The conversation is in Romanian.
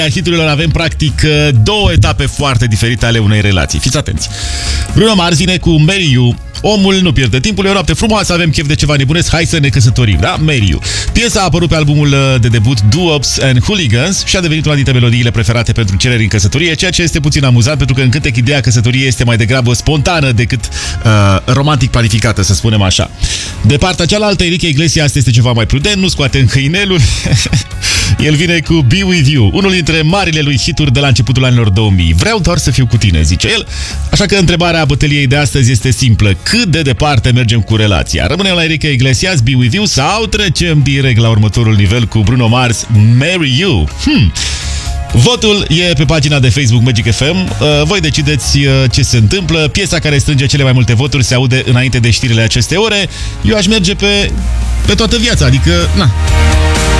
hiturilor avem practic două etape foarte diferite ale unei relații. Fiți atenți. Bruno Mars vine cu Marry You. Omul nu pierde timpul, e o noapte frumoasă, avem chef de ceva nebunesc, hai să ne căsătorim, da? Marry You. Piesa a apărut pe albumul de debut Doo-Wops and Hooligans și a devenit una dintre melodiile preferate pentru cereri în căsătorie, ceea ce este puțin amuzant pentru că în cântec ideea căsătoriei este mai degrabă spontană decât romantic planificată, să spunem așa. De partea cealaltă, Enrique Iglesias este ceva mai prudent, nu scoate încă inelul. El vine cu Be With You, unul dintre marile lui hituri de la începutul anilor 2000. Vreau doar să fiu cu tine, zice el. Așa că întrebarea bătăliei de astăzi este simplă. Cât de departe mergem cu relația? Rămânem la Enrique Iglesias, Be With You, sau trecem direct la următorul nivel cu Bruno Mars, Marry You? Votul e pe pagina de Facebook Magic FM. Voi decideți ce se întâmplă. Piesa care strânge cele mai multe voturi se aude înainte de știrile acestei ore. Eu aș merge pe toată viața, adică... na.